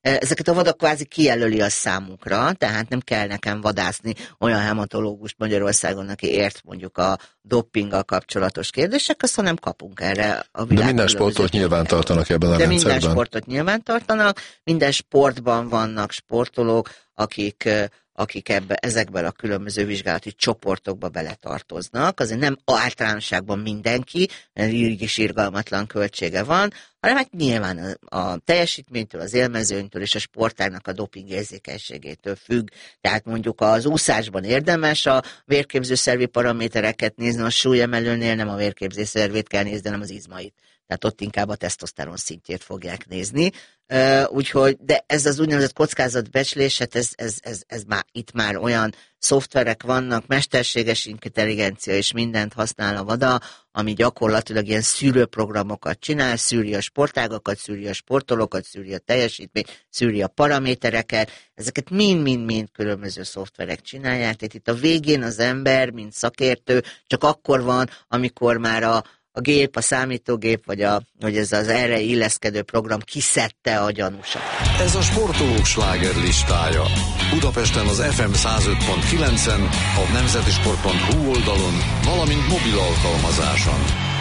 ezeket a vadak kvázi kijelöli a számukra, tehát nem kell nekem vadászni olyan hematológust Magyarországon, aki ért mondjuk a doppinggal kapcsolatos kérdésekhez, hanem kapunk erre a világ. De minden sportot nyilván tartanak ebben a rendszerben. Minden sportot nyilván tartanak, minden sportban vannak sportolók, akik ezekben a különböző vizsgálati csoportokba beletartoznak. Azért nem általánosságban mindenki, mert így is irgalmatlan költsége van, hanem hát nyilván a teljesítménytől, az élmezőnytől és a sportágnak a doping érzékenységétől függ. Tehát mondjuk az úszásban érdemes a vérképzőszervi paramétereket nézni, a súlyemelőnél nem a vérképzőszervét kell nézni, hanem az izmait. Tehát ott inkább a tesztoszteron szintjét fogják nézni. Úgyhogy, de ez az úgynevezett kockázatbecslés, hát ez már, itt már olyan szoftverek vannak, mesterséges intelligencia és mindent használ a VADA, ami gyakorlatilag ilyen szűrőprogramokat csinál, szűri a sportágakat, szűri a sportolókat, szűri a teljesítményt, szűri a paramétereket, ezeket mind különböző szoftverek csinálják, tehát itt a végén az ember, mint szakértő, csak akkor van, amikor már a gép, a számítógép, vagy ez az erre illeszkedő program kiszedte a gyanúsat. Ez a sportolók sláger listája. Budapesten az FM 105.9-en, a nemzetisport.hu oldalon, valamint mobil alkalmazáson.